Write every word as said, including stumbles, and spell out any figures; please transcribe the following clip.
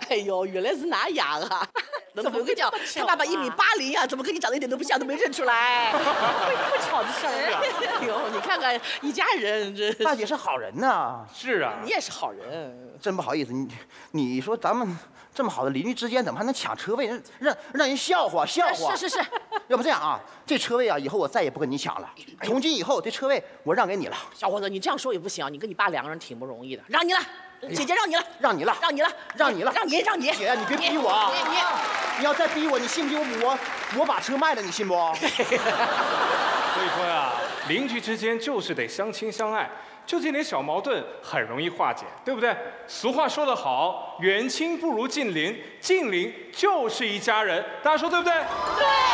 哎呦，原来是那样啊！怎么跟你讲？他爸爸一米八零呀，怎么跟你长得一点都不像，都没认出来。 会这么巧的事儿啊？ 哎呦，你看看一家人这。 大姐是好人呐。 是啊， 你也是好人。 真不好意思，你你说咱们这么好的邻居之间，怎么还能抢车位？让让让人笑话笑话。 是是是。 要不这样啊，这车位啊，以后我再也不跟你抢了。从今以后，这车位我让给你了。 小伙子，你这样说也不行，你跟你爸两个人挺不容易的，让你了。姐姐让你了， 让你了， 让你了， 让你了， 让你，让你。 姐，你别逼我啊！ 你你你要再逼我，你信不信我我我把车卖了？你信不？ 所以说呀，邻居之间就是得相亲相爱，就这点小矛盾很容易化解，对不对？俗话说得好，远亲不如近邻，近邻就是一家人，大家说对不对？ 对。